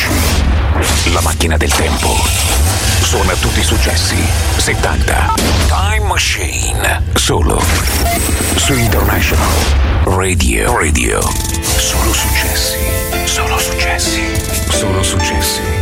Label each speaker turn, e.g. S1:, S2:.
S1: La macchina del tempo suona tutti i successi 70. Time Machine. Solo su International Radio. Solo successi. Solo successi. Solo successi.